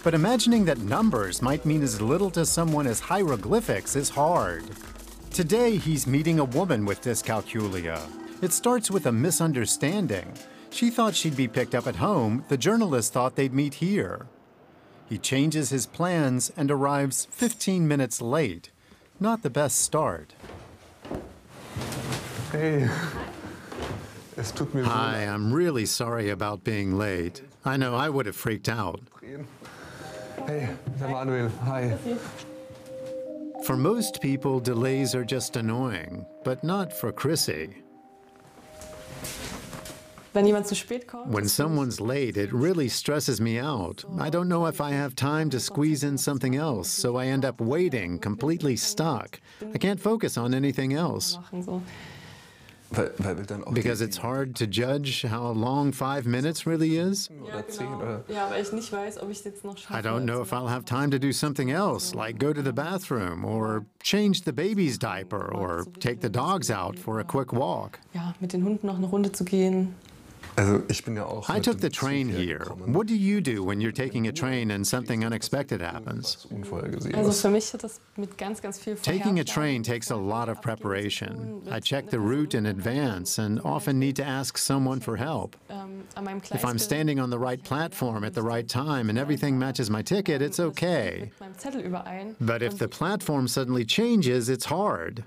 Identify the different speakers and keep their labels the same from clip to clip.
Speaker 1: But imagining that numbers might mean as little to someone as hieroglyphics is hard. Today, he's meeting a woman with dyscalculia. It starts with a misunderstanding. She thought she'd be picked up at home. The journalist thought they'd meet here. He changes his plans and arrives 15 minutes late. Not the best start.
Speaker 2: Hey.
Speaker 1: Hi, I'm really sorry about being late. I know I would have freaked out.
Speaker 2: Hey, Manuel. Hi.
Speaker 1: For most people, delays are just annoying, but not for Chrissy. When someone's late, it really stresses me out. I don't know if I have time to squeeze in something else, so I end up waiting, completely stuck. I can't focus on anything else. Because it's hard to judge how long 5 minutes really is? I don't know if I'll have time to do something else, like go to the bathroom, or change the baby's diaper, or take the dogs out for a quick walk. I took the train here. What do you do when you're taking a train and something unexpected happens? Taking a train takes a lot of preparation. I check the route in advance and often need to ask someone for help. If I'm standing on the right platform at the right time and everything matches my ticket, it's okay. But if the platform suddenly changes, it's hard.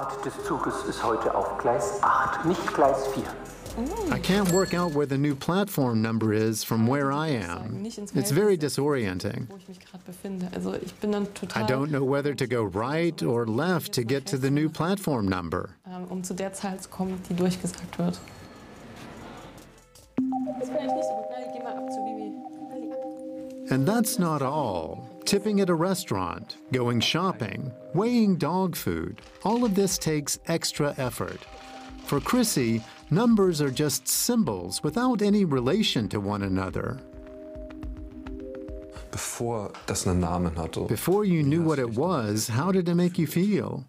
Speaker 1: I can't work out where the new platform number is from where I am. It's very disorienting. I don't know whether to go right or left to get to the new platform number. And that's not all. Tipping at a restaurant, going shopping, weighing dog food, all of this takes extra effort. For Chrissy, numbers are just symbols without any relation to one another.
Speaker 2: Before
Speaker 1: you knew what it was, how did it make you feel?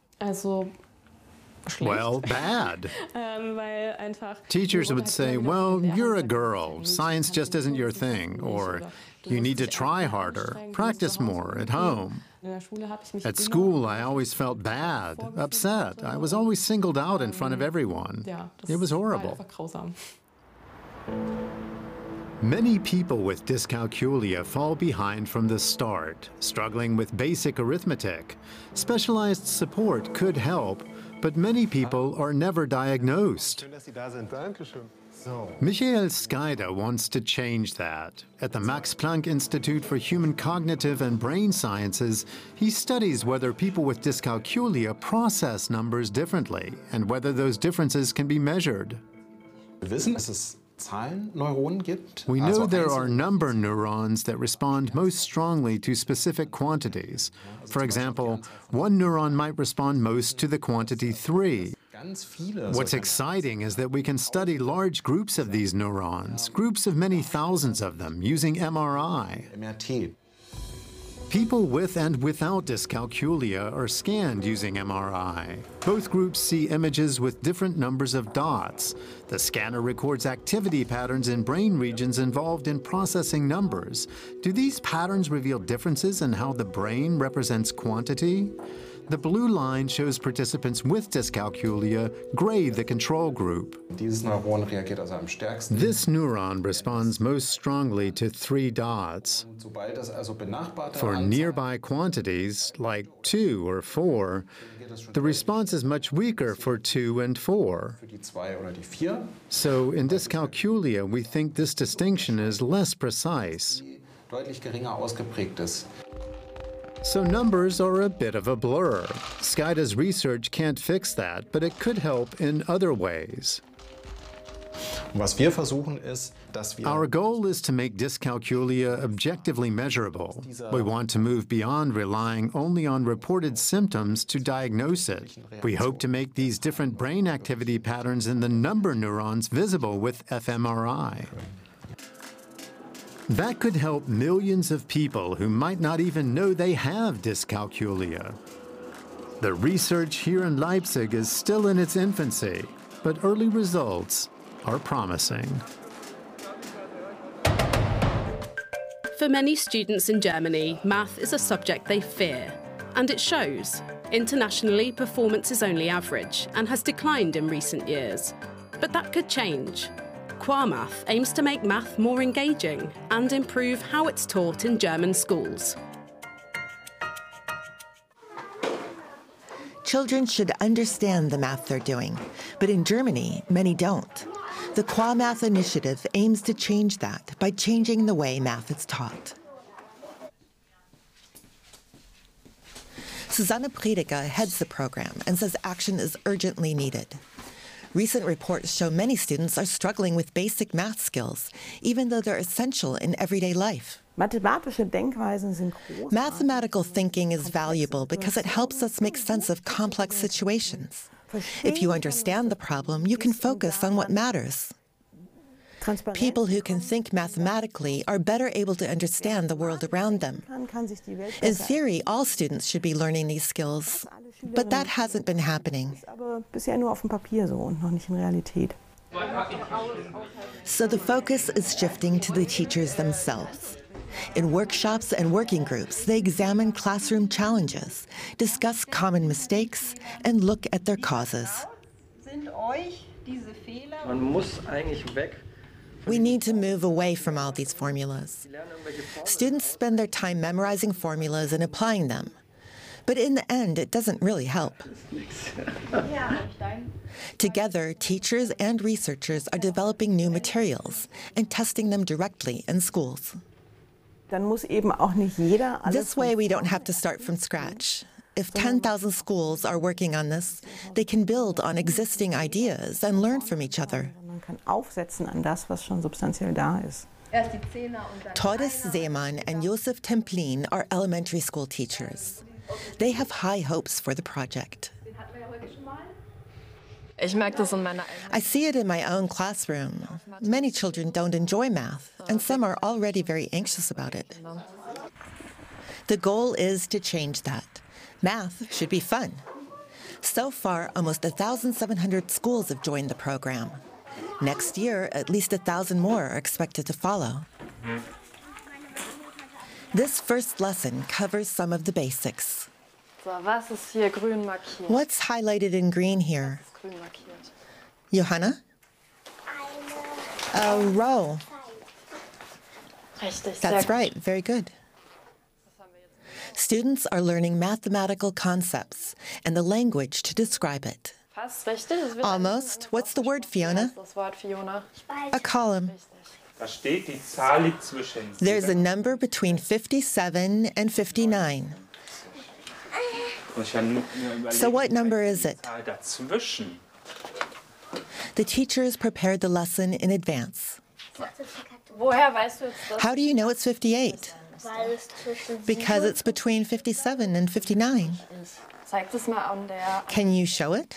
Speaker 1: Well, bad. Teachers would say, well, you're a girl, science just isn't your thing, or you need to try harder, practice more at home. At school, I always felt bad, upset. I was always singled out in front of everyone. It was horrible. Many people with dyscalculia fall behind from the start, struggling with basic arithmetic. Specialized support could help, but many people are never diagnosed. Michael Skida wants to change that. At the Max Planck Institute for Human Cognitive and Brain Sciences, he studies whether people with dyscalculia process numbers differently and whether those differences can be measured. We know there are number neurons that respond most strongly to specific quantities. For example, one neuron might respond most to the quantity 3. What's exciting is that we can study large groups of these neurons, groups of many thousands of them, using MRI. People with and without dyscalculia are scanned using MRI. Both groups see images with different numbers of dots. The scanner records activity patterns in brain regions involved in processing numbers. Do these patterns reveal differences in how the brain represents quantity? The blue line shows participants with dyscalculia, gray the control group. This neuron responds most strongly to 3 dots. For nearby quantities, like 2 or 4, the response is much weaker for 2 and 4. So in dyscalculia, we think this distinction is less precise. So numbers are a bit of a blur. Skida's research can't fix that, but it could help in other ways. Our goal is to make dyscalculia objectively measurable. We want to move beyond relying only on reported symptoms to diagnose it. We hope to make these different brain activity patterns in the number neurons visible with fMRI. That could help millions of people who might not even know they have dyscalculia. The research here in Leipzig is still in its infancy, but early results are promising.
Speaker 3: For many students in Germany, math is a subject they fear. And it shows. Internationally, performance is only average and has declined in recent years. But that could change. QuaMath aims to make math more engaging and improve how it's taught in German schools.
Speaker 4: Children should understand the math they're doing, but in Germany, many don't. The QuaMath initiative aims to change that by changing the way math is taught. Susanne Prediger heads the program and says action is urgently needed. Recent reports show many students are struggling with basic math skills, even though they're essential in everyday life. Mathematical thinking is valuable because it helps us make sense of complex situations. If you understand the problem, you can focus on what matters. People who can think mathematically are better able to understand the world around them. In theory, all students should be learning these skills, but that hasn't been happening. So the focus is shifting to the teachers themselves. In workshops and working groups, they examine classroom challenges, discuss common mistakes, and look at their causes. We need to move away from all these formulas. Students spend their time memorizing formulas and applying them. But in the end, it doesn't really help. Together, teachers and researchers are developing new materials and testing them directly in schools. This way, we don't have to start from scratch. If 10,000 schools are working on this, they can build on existing ideas and learn from each other. Tordis Seemann and Josef Templin are elementary school teachers. They have high hopes for the project. I see it in my own classroom. Many children don't enjoy math, and some are already very anxious about it. The goal is to change that. Math should be fun. So far, almost 1,700 schools have joined the program. Next year, at least 1,000 more are expected to follow. This first lesson covers some of the basics. What's highlighted in green here? Johanna? A row. That's right, very good. Students are learning mathematical concepts and the language to describe it. Almost. What's the word, Fiona? A column. There's a number between 57 and 59. So what number is it? The teachers prepared the lesson in advance. How do you know it's 58? Because it's between 57 and 59. Can you show it?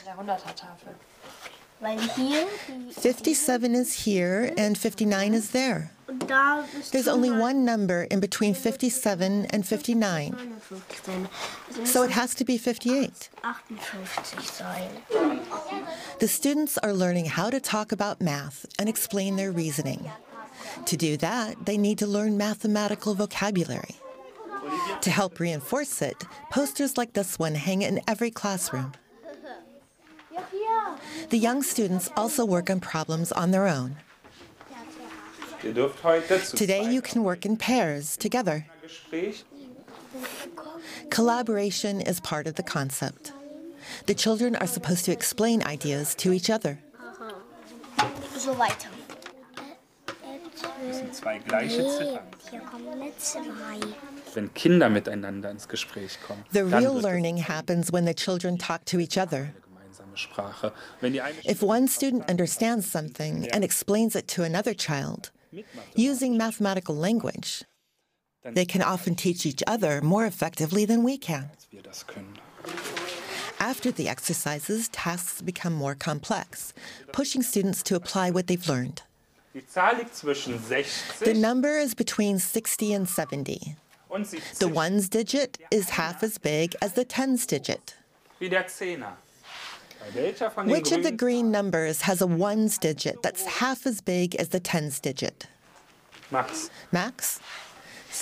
Speaker 4: 57 is here and 59 is there. There's only one number in between 57 and 59. So it has to be 58. The students are learning how to talk about math and explain their reasoning. To do that, they need to learn mathematical vocabulary. To help reinforce it, posters like this one hang in every classroom. The young students also work on problems on their own. Today you can work in pairs, together. Collaboration is part of the concept. The children are supposed to explain ideas to each other. The real learning happens when the children talk to each other. If one student understands something and explains it to another child, using mathematical language, they can often teach each other more effectively than we can. After the exercises, tasks become more complex, pushing students to apply what they've learned. The number is between 60 and 70. The ones digit is half as big as the tens digit. Which of the green numbers has a ones digit that's half as big as the tens digit? Max?